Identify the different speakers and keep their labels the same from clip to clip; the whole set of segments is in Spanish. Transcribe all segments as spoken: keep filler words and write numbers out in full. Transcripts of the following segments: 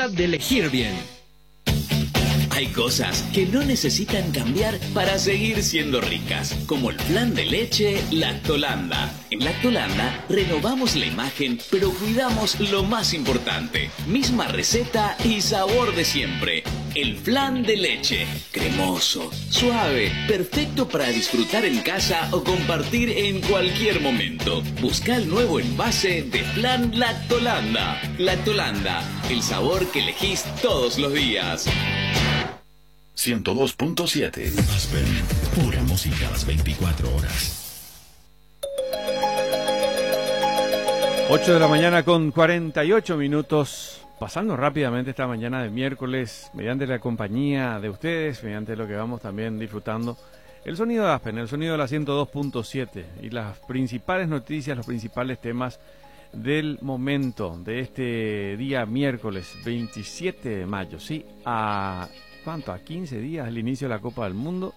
Speaker 1: hora de elegir bien.
Speaker 2: Hay cosas que no necesitan cambiar para seguir siendo ricas, como el flan de leche Lactolanda. En Lactolanda renovamos la imagen, pero cuidamos lo más importante. Misma receta y sabor de siempre. El flan de leche, cremoso, suave, perfecto para disfrutar en casa o compartir en cualquier momento. Busca el nuevo envase de flan Lactolanda. Lactolanda, el sabor que elegís todos los días.
Speaker 3: ciento dos punto siete.
Speaker 4: Aspen, pura música a las veinticuatro horas.
Speaker 5: ocho de la mañana con cuarenta y ocho minutos. Pasando rápidamente esta mañana de miércoles, mediante la compañía de ustedes, mediante lo que vamos también disfrutando. El sonido de Aspen, el sonido de la ciento dos punto siete y las principales noticias, los principales temas del momento de este día miércoles veintisiete de mayo, sí, a... ¿cuánto? A quince días del inicio de la Copa del Mundo,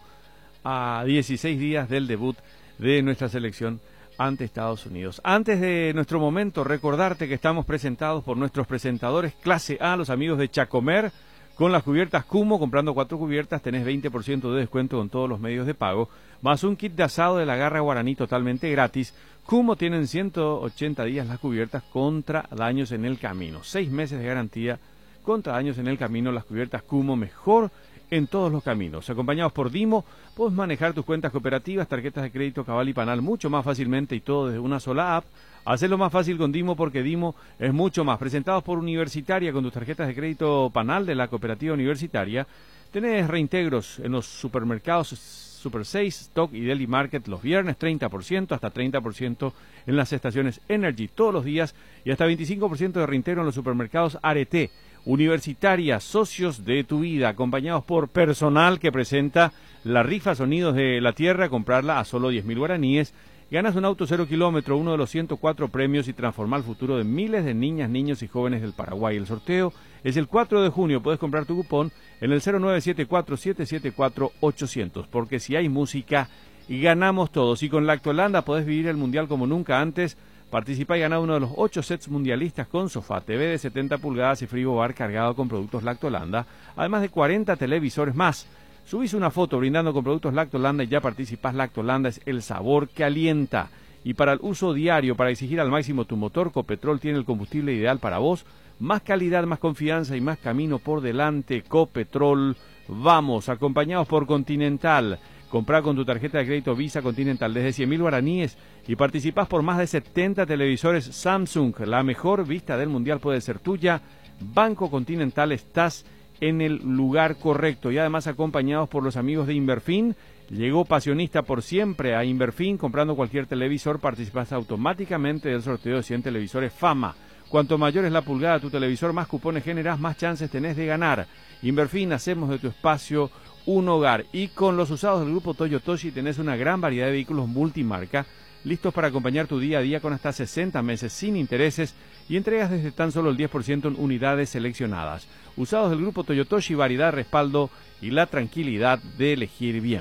Speaker 5: a dieciséis días del debut de nuestra selección ante Estados Unidos. Antes de nuestro momento, recordarte que estamos presentados por nuestros presentadores clase A, los amigos de Chacomer, con las cubiertas Cumo. Comprando cuatro cubiertas tenés veinte por ciento de descuento con todos los medios de pago, más un kit de asado de la Garra Guaraní totalmente gratis. Cumo tienen ciento ochenta días las cubiertas contra daños en el camino, seis meses de garantía contra daños en el camino. Las cubiertas Cumo, mejor en todos los caminos. Acompañados por Dimo, puedes manejar tus cuentas cooperativas, tarjetas de crédito, Cabal y Panal mucho más fácilmente y todo desde una sola app. Hazlo más fácil con Dimo porque Dimo es mucho más. Presentados por Universitaria, con tus tarjetas de crédito Panal de la cooperativa Universitaria, tenés reintegros en los supermercados Super seis, Stock y Deli Market los viernes, treinta por ciento, hasta treinta por ciento en las estaciones Energy todos los días y hasta veinticinco por ciento de reintegro en los supermercados Arete. Universitaria, socios de tu vida, acompañados por Personal, que presenta la rifa Sonidos de la Tierra. Comprarla a solo diez mil guaraníes, ganas un auto cero kilómetro, uno de los ciento cuatro premios, y transformar el futuro de miles de niñas, niños y jóvenes del Paraguay. El sorteo es el cuatro de junio, puedes comprar tu cupón en el cero nueve siete cuatro, siete siete cuatro, ocho cero cero, porque si hay música, ganamos todos. Y con Lactolanda podés vivir el Mundial como nunca antes. Participa y gana uno de los ocho sets mundialistas con sofá, T V de setenta pulgadas y frigobar cargado con productos Lactolanda, además de cuarenta televisores más. Subís una foto brindando con productos Lactolanda y ya participás. Lactolanda es el sabor que alienta. Y para el uso diario, para exigir al máximo tu motor, Copetrol tiene el combustible ideal para vos. Más calidad, más confianza y más camino por delante. Copetrol, vamos, acompañados por Continental. Comprá con tu tarjeta de crédito Visa Continental desde cien mil guaraníes y participás por más de setenta televisores Samsung. La mejor vista del Mundial puede ser tuya. Banco Continental, estás en el lugar correcto. Y además acompañados por los amigos de Inverfin. Llegó Pasionista por siempre a Inverfin. Comprando cualquier televisor participás automáticamente del sorteo de cien televisores Fama. Cuanto mayor es la pulgada de tu televisor, más cupones generás, más chances tenés de ganar. Inverfin, hacemos de tu espacio un hogar. Y con los usados del grupo Toyotoshi tenés una gran variedad de vehículos multimarca listos para acompañar tu día a día con hasta sesenta meses sin intereses y entregas desde tan solo el diez por ciento en unidades seleccionadas. Usados del grupo Toyotoshi, variedad, respaldo y la tranquilidad de elegir bien.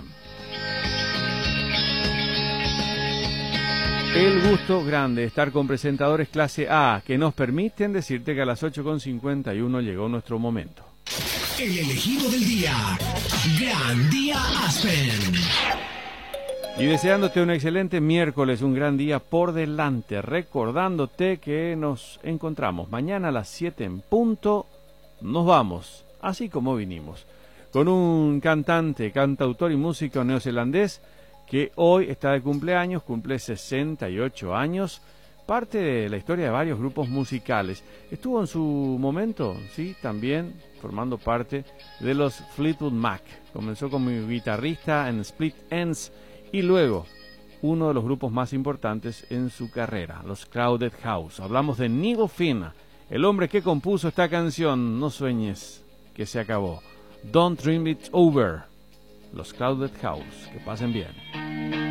Speaker 5: El gusto grande de estar con presentadores clase A que nos permiten decirte que a las ocho con cincuenta y uno llegó nuestro momento.
Speaker 4: El elegido del día. Gran día Aspen.
Speaker 5: Y deseándote un excelente miércoles, un gran día por delante, recordándote que nos encontramos mañana a las siete en punto. Nos vamos, así como vinimos, con un cantante, cantautor y músico neozelandés que hoy está de cumpleaños, cumple sesenta y ocho años, parte de la historia de varios grupos musicales. Estuvo en su momento, sí, también formando parte de los Fleetwood Mac. Comenzó como guitarrista en Split Enz y luego uno de los grupos más importantes en su carrera, los Crowded House. Hablamos de Neil Finn, el hombre que compuso esta canción, No sueñes que se acabó. Don't Dream It's Over. Los Crowded House. Que pasen bien.